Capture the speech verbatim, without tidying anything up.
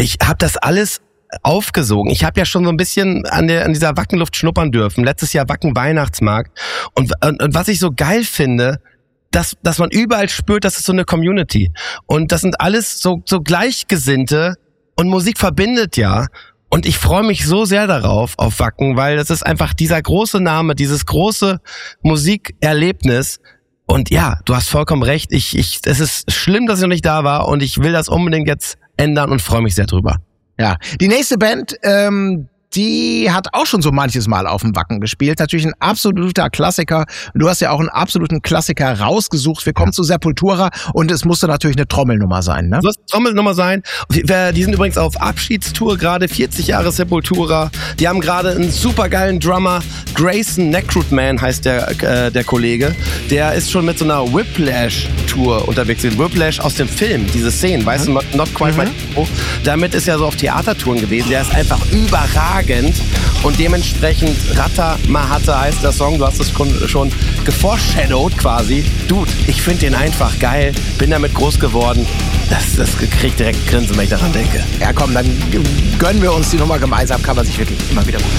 ich habe das alles aufgesogen. Ich habe ja schon so ein bisschen an der an dieser Wackenluft schnuppern dürfen. Letztes Jahr Wacken Weihnachtsmarkt. Und, und, und was ich so geil finde, dass dass man überall spürt, das ist so eine Community. Und das sind alles so so Gleichgesinnte und Musik verbindet ja. Und ich freue mich so sehr darauf, auf Wacken, weil das ist einfach dieser große Name, dieses große Musikerlebnis. Und ja, du hast vollkommen recht. Ich, ich, es ist schlimm, dass ich noch nicht da war und ich will das unbedingt jetzt ändern und freue mich sehr drüber. Ja, die nächste Band, ähm, die hat auch schon so manches Mal auf dem Wacken gespielt. Natürlich ein absoluter Klassiker. Du hast ja auch einen absoluten Klassiker rausgesucht. Wir kommen ja. zu Sepultura und es musste natürlich eine Trommelnummer sein, ne? Es muss eine Trommelnummer sein. Die sind übrigens auf Abschiedstour gerade, vierzig Jahre Sepultura. Die haben gerade einen supergeilen Drummer. Grayson Neckrutman heißt der, äh, der Kollege. Der ist schon mit so einer Whiplash-Tour unterwegs. Whiplash aus dem Film, diese Szenen, weißt mhm. du, Not Quite mhm. My Hero. Damit ist er so auf Theatertouren gewesen. Der ist einfach überragend. Und dementsprechend Rata Mahata heißt der Song, du hast es schon geforeshadowed quasi. Dude, ich finde den einfach geil, bin damit groß geworden. Das, das kriegt direkt Grinsen, wenn ich daran denke. Ja komm, dann gönnen wir uns die Nummer gemeinsam, kann man sich wirklich immer wieder gut